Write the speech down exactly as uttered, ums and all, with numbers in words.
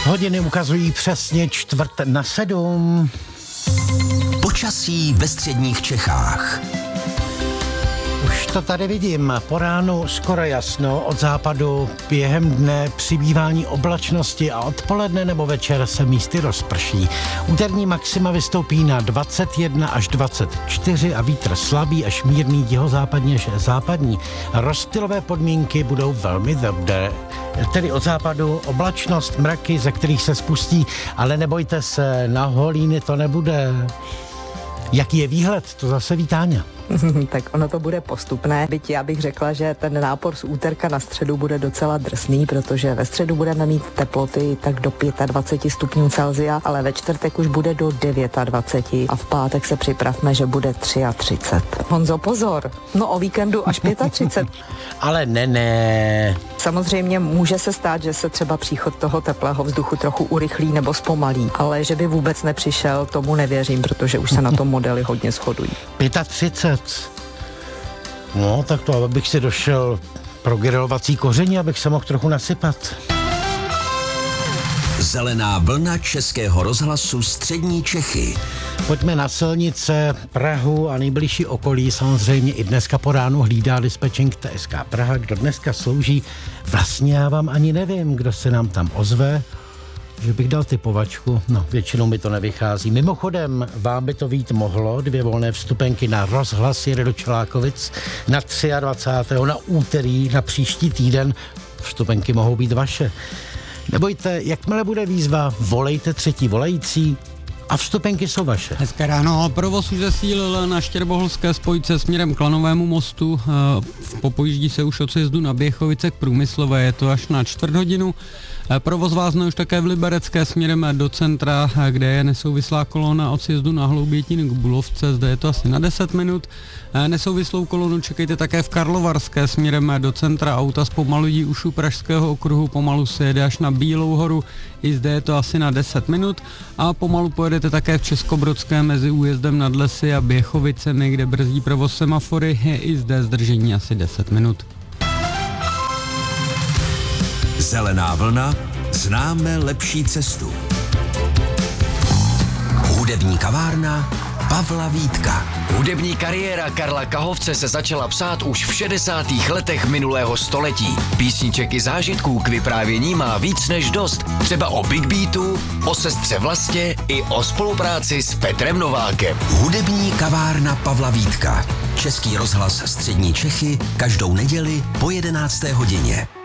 Hodiny ukazují přesně čtvrt na sedm. Počasí ve středních Čechách. Už to tady vidím, po ránu skoro jasno, od západu během dne přibývání oblačnosti a odpoledne nebo večer se místy rozprší. Úterní maxima vystoupí na dvacet jedna až dvacet čtyři a vítr slabý až mírný jihozápadně až západní. Rozptylové podmínky budou velmi dobré. Tedy od západu oblačnost, mraky, ze kterých se spustí, ale nebojte se, na Holíny to nebude. Jaký je výhled? To zase ví Táňa. Tak ono to bude postupné, byť já bych řekla, že ten nápor z úterka na středu bude docela drsný, protože ve středu budeme mít teploty tak do dvacet pět stupňů Celsia, ale ve čtvrtek už bude do dvacet devět a v pátek se připravme, že bude třicet tři. Honzo, pozor, no o víkendu až třicet pět. Ale ne, ne. Samozřejmě může se stát, že se třeba příchod toho teplého vzduchu trochu urychlí nebo zpomalí, ale že by vůbec nepřišel, tomu nevěřím, protože už se na tom modely hodně shodují. třicet pět. No, tak to, abych si došel pro grilovací koření, abych se mohl trochu nasypat. Zelená vlna Českého rozhlasu střední Čechy. Pojďme na silnice, Prahu a nejbližší okolí. Samozřejmě i dneska po ránu hlídá dispečink T S K Praha. Kdo dneska slouží, vlastně já vám ani nevím, kdo se nám tam ozve, že bych dal typovačku, no většinou mi to nevychází. Mimochodem, vám by to vít mohlo, dvě volné vstupenky na rozhlas jede do Čelákovic na dvacátého třetího na úterý, na příští týden. Vstupenky mohou být vaše. Nebojte, jakmile bude výzva, volejte třetí volající a vstupenky jsou vaše. Hezké ráno, provoz už zesílil na Štěrboholské spojce směrem k Lanovému mostu. Popojíždí se už od sjezdu na Běchovice k Průmyslové, je to až na čtvrt hodinu. Provoz vázne už také v Liberecké směrem do centra, kde je nesouvislá kolona od sjezdu na Hloubětín k Bulovce, zde je to asi na deset minut. Nesouvislou kolonu čekejte také v Karlovarské směrem do centra, auta zpomalují už u Pražského okruhu, pomalu se jede až na Bílou horu, i zde je to asi na deset minut a pomalu pojedete také v Českobrodské mezi újezdem nad Lesy a Běchovicemi, kde brzdí provoz semafory, je i zde zdržení asi deset minut. Zelená vlna, známe lepší cestu. Hudební kavárna Pavla Vítka. Hudební kariéra Karla Kahovce se začala psát už v šedesátých letech minulého století. Písniček i zážitků k vyprávění má víc než dost. Třeba o Big Beatu, o sestře Vlastě i o spolupráci s Petrem Novákem. Hudební kavárna Pavla Vítka. Český rozhlas střední Čechy každou neděli po jedenácté hodině.